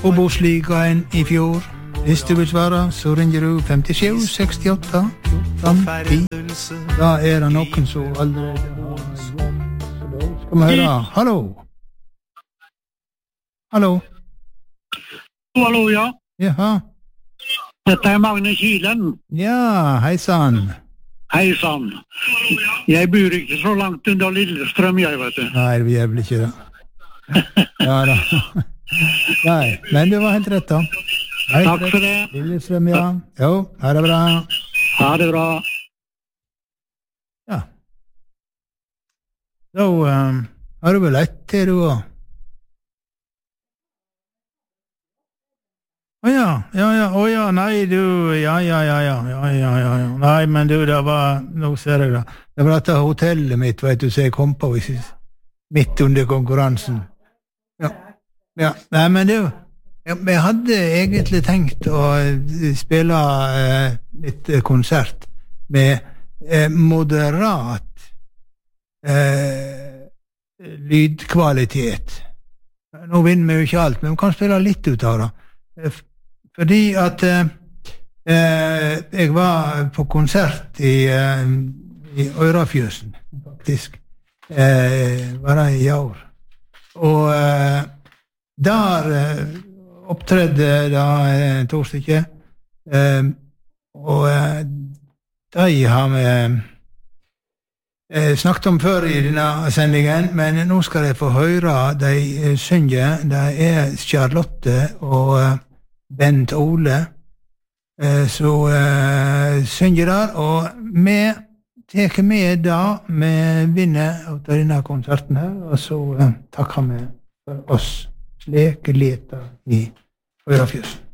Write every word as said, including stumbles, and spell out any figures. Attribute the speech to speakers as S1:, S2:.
S1: Obos-ligaen i fjor. Hvis du vil svare, så ringer du femtisju sekstiåtte fjorten ti. Da er det noen som allerede har Skal vi høre? Hallo? Hallo?
S2: Hallo, ja.
S1: Jaha.
S2: Dette er Magne Kilen.
S1: Ja, hei sann.
S2: Hei sann. Jeg bor ikke så langt under Lillestrøm, jeg vet du.
S1: Nei, vi er vel ikke det. Ja da. Nei, men du var helt rett da. Hei,
S2: Takk for det.
S1: Lillestrøm, ja. Jo, ha det bra.
S2: Ha det bra.
S1: Ja. Da um, har du vel lett til du også. Å ja, ja, ja, å ja, nei, du, ja, ja, ja, ja, ja, ja, ja, ja, nei, men du, det var, nå ser jeg det, det var dette hotellet mitt, vet du, så jeg kom på midt under konkurransen. Ja, ja, nei, men du, jeg hadde egentlig tenkt å spille eh, litt konsert med eh, moderat eh, lydkvalitet. Nå vinner vi jo ikke alt, men vi kan spille litt ut av det. Fordi at eh, jeg var på konsert i, eh, i Ørafjøsen, faktisk. Eh, var det i år. Og eh, der eh, opptredde da eh, to stykker. Eh, og eh, de har vi eh, snakket om før i denne sendingen, men nå skal jeg få høre de eh, synge. Det er Charlotte og eh, Bent Ole, eh, så eh, synger der, og vi teker med da, vi vinner av denne konserten her, og så eh, takker vi for oss, slik leter i Ørafjøsen.